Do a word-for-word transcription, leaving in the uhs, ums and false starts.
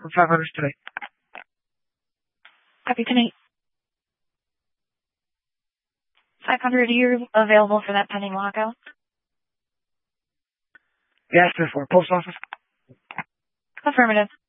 for five hundred today. Copy tonight. five hundred a year available for that pending lockout. Yes, before post office. Affirmative.